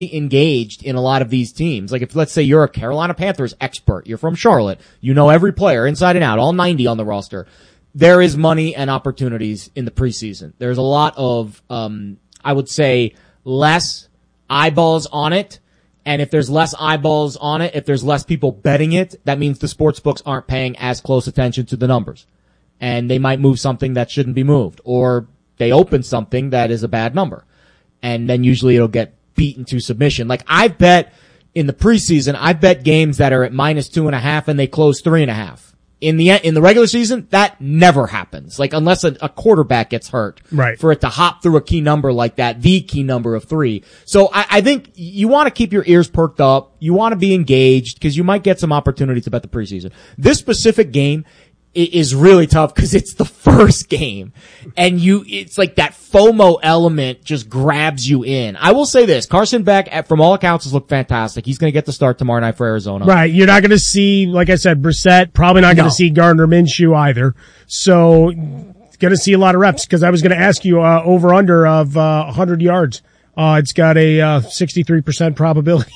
engaged in a lot of these teams. Like if, let's say you're a Carolina Panthers expert, you're from Charlotte, you know every player inside and out, all 90 on the roster. There is money and opportunities in the preseason. There's a lot of, I would say, less eyeballs on it. And if there's less eyeballs on it, if there's less people betting it, that means the sports books aren't paying as close attention to the numbers. And they might move something that shouldn't be moved. Or they open something that is a bad number. And then usually it'll get beaten to submission. Like I've bet in the preseason, I've bet games that are at -2.5 and they close 3.5. In the regular season, that never happens. Like unless a quarterback gets hurt. Right. For it to hop through a key number like that, the key number of 3. So I think you want to keep your ears perked up. You want to be engaged because you might get some opportunity to bet the preseason. This specific game is really tough because it's the first game and it's like that FOMO element just grabs you in. I will say this, Carson Beck, from all accounts, has looked fantastic. He's going to get the start tomorrow night for Arizona. Right. You're not going to see, like I said, Brissett, probably not going to see Gardner Minshew either. So, going to see a lot of reps because I was going to ask you, over under of, 100 yards. It's got a, 63% probability.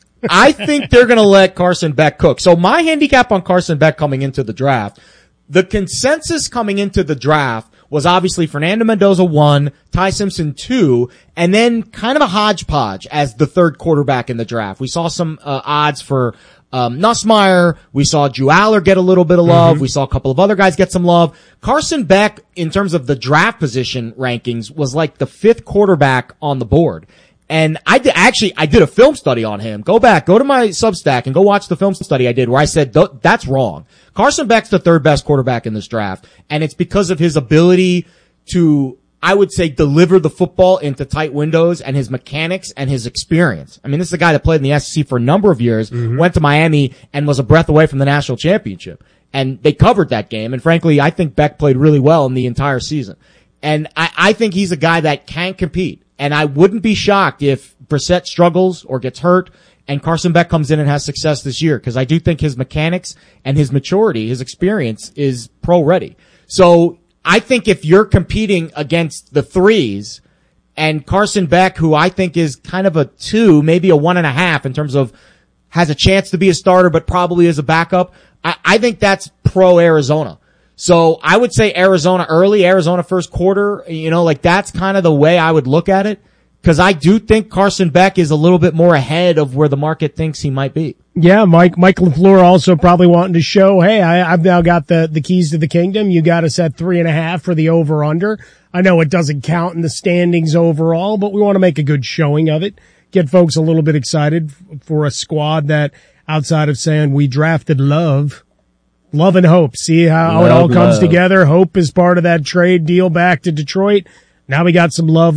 I think they're going to let Carson Beck cook. So my handicap on Carson Beck coming into the draft, the consensus coming into the draft was obviously Fernando Mendoza 1, Ty Simpson 2, and then kind of a hodgepodge as the third quarterback in the draft. We saw some odds for Nussmeier. We saw Drew Aller get a little bit of love. We saw a couple of other guys get some love. Carson Beck, in terms of the draft position rankings, was like the 5th quarterback on the board. And I did a film study on him. Go to my Substack and go watch the film study I did where I said, that's wrong. Carson Beck's the 3rd best quarterback in this draft. And it's because of his ability to, I would say, deliver the football into tight windows and his mechanics and his experience. I mean, this is a guy that played in the SEC for a number of years, went to Miami and was a breath away from the national championship. And they covered that game. And frankly, I think Beck played really well in the entire season. And I think he's a guy that can compete. And I wouldn't be shocked if Brissett struggles or gets hurt and Carson Beck comes in and has success this year because I do think his mechanics and his maturity, his experience is pro ready. So I think if you're competing against the 3s and Carson Beck, who I think is kind of a 2, maybe a 1.5 in terms of has a chance to be a starter but probably is a backup, I think that's pro Arizona. So I would say Arizona early, Arizona first quarter, that's kind of the way I would look at it. Cause I do think Carson Beck is a little bit more ahead of where the market thinks he might be. Yeah, Mike LaFleur also probably wanting to show, hey, I've now got the keys to the kingdom. You got us at 3.5 for the over under. I know it doesn't count in the standings overall, but we want to make a good showing of it. Get folks a little bit excited for a squad that outside of saying we drafted Love and hope. See how it all comes together. Hope is part of that trade deal back to Detroit. Now we got some love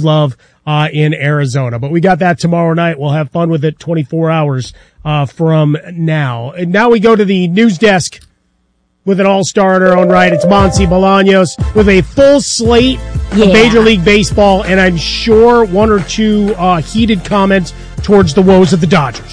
in Arizona. But we got that tomorrow night. We'll have fun with it 24 hours from now. And now we go to the news desk with an all-star in her own right. It's Monse Bolaños with a full slate of Major League Baseball, and I'm sure one or two heated comments towards the woes of the Dodgers.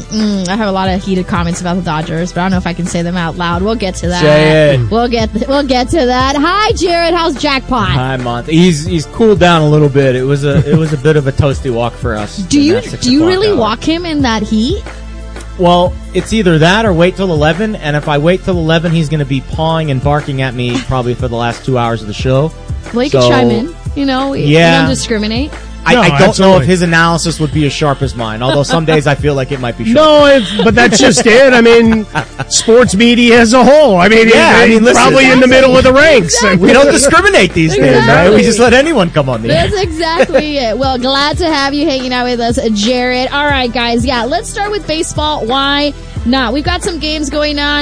I have a lot of heated comments about the Dodgers, but I don't know if I can say them out loud. We'll get to that. Say it. We'll get to that. Hi, Jared. How's Jackpot? Hi, Monte. He's cooled down a little bit. It was a bit of a toasty walk for us. Do you really walk him in that heat? Well, it's either that or wait till 11, and if I wait till 11, he's going to be pawing and barking at me probably for the last 2 hours of the show. Well, you can chime in. You don't discriminate. I don't know if his analysis would be as sharp as mine, although some days I feel like it might be sharp. But that's just it. I mean, sports media as a whole. I mean, listen, probably in the middle of the ranks. Exactly. We don't discriminate these days, right? We just let anyone come on the air. That's exactly it. Well, glad to have you hanging out with us, Jared. All right, guys. Yeah, let's start with baseball. Why not? We've got some games going on.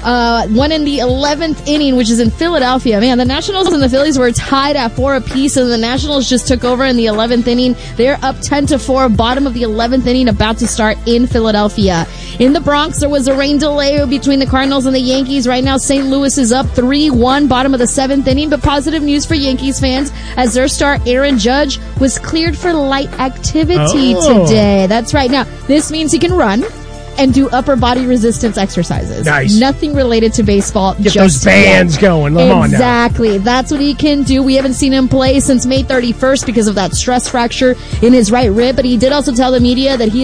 One in the 11th inning, which is in Philadelphia. Man, the Nationals and the Phillies were tied at 4 apiece, and the Nationals just took over in the 11th inning. They're up 10-4, bottom of the 11th inning, about to start in Philadelphia. In the Bronx, there was a rain delay between the Cardinals and the Yankees. Right now, St. Louis is up 3-1, bottom of the 7th inning, but positive news for Yankees fans as their star Aaron Judge was cleared for light activity today. That's right. Now, this means he can run. and do upper body resistance exercises. Nice. Nothing related to baseball. Get those bands going. Come on now. Exactly. That's what he can do. We haven't seen him play since May 31st because of that stress fracture in his right rib, but he did also tell the media that he